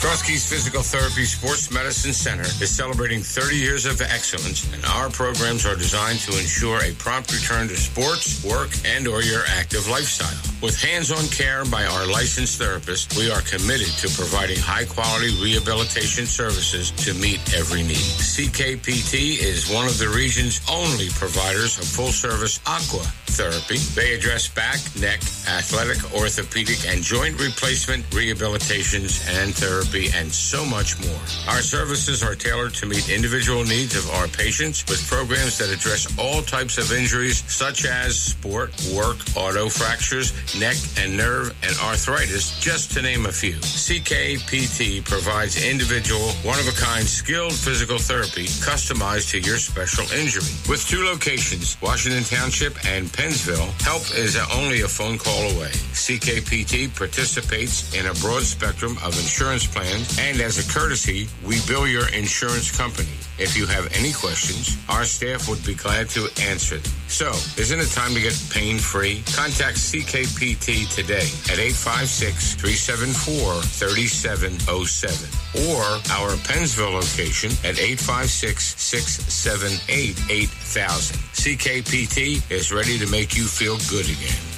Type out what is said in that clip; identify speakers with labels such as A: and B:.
A: Groski's Physical Therapy Sports Medicine Center is celebrating 30 years of excellence, and our programs are designed to ensure a prompt return to sports, work, and or your active lifestyle. With hands-on care by our licensed therapists, we are committed to providing high-quality rehabilitation services to meet every need. CKPT is one of the region's only providers of full-service aqua therapy. They address back, neck, athletic, orthopedic, and joint replacement rehabilitations and therapy, and so much more. Our services are tailored to meet individual needs of our patients with programs that address all types of injuries such as sport, work, auto fractures, neck and nerve, and arthritis, just to name a few. CKPT provides individual, one-of-a-kind skilled physical therapy customized to your special injury. With 2 locations, Washington Township and Pennsville, help is only a phone call away. CKPT participates in a broad spectrum of insurance plans, and as a courtesy, we bill your insurance company. If you have any questions, our staff would be glad to answer them. So, isn't it time to get pain-free? Contact CKPT today at 856-374-3707 or our Pennsville location at 856-678-8000. CKPT is ready to make you feel good again.